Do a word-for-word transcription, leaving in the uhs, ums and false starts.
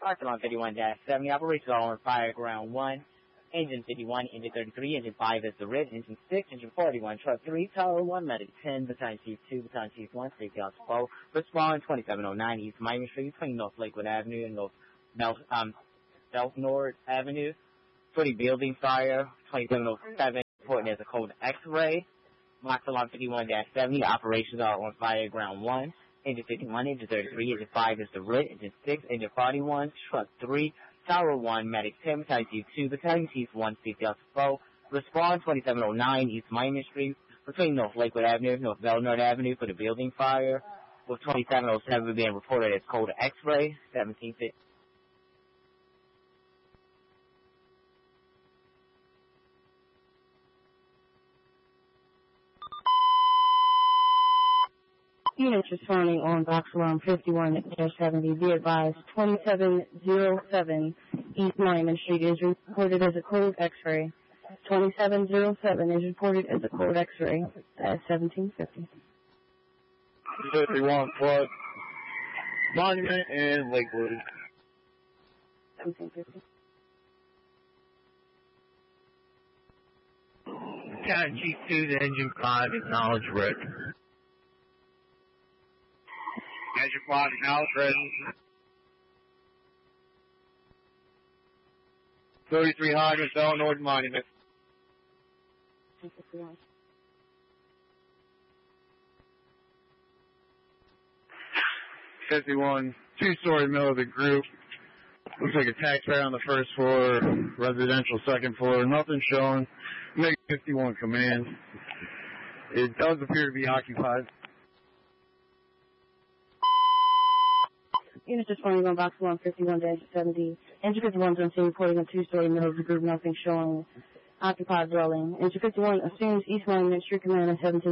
Barcelona fifty-one dash seventy, operations are on fire, ground one. Engine fifty-one, engine thirty-three, engine five is the red, engine six, engine forty-one, truck three, tower one, medic ten, battalion chief two, battalion chief one, safety officer four, respond twenty-seven oh nine East Miami Street between North Lakewood Avenue and North South, um, South North Avenue. For the building fire, twenty-seven oh seven, reporting as a code X-ray. Barcelona fifty-one dash seventy, operations are on fire, ground one. Engine fifty-one, engine thirty-three, engine five is the red, engine six, engine forty-one, truck three, tower one, medic ten, battalion chief two, battalion chief one, safety officer four, respond twenty-seven oh nine East Miami Street between North Lakewood Avenue and North Belnard Avenue for the building fire, with twenty-seven oh seven being reported as code X-ray, seventeen fifty. Units responding on box alarm fifty-one dash seventy, be advised, twenty-seven oh seven East Miami Street is reported as a code X-ray. twenty-seven oh seven is reported as a code X-ray at seventeen fifty. fifty-one plus Monument and Lakewood. seventeen fifty. Battalion Chief two to Engine five, acknowledge red. Engine five, acknowledge red. thirty-three hundred, Bell North Monument. fifty-one, two-story middle of the group. Looks like a taxpayer on the first floor, residential second floor, nothing showing. Make fifty-one command. It does appear to be occupied. Units responding on box alarm fifty-one dash seventy. Engine fifty-one is on scene reporting a two-story middle of the group, nothing showing occupied dwelling. Engine fifty-one assumes East Miami Street Command at seventeen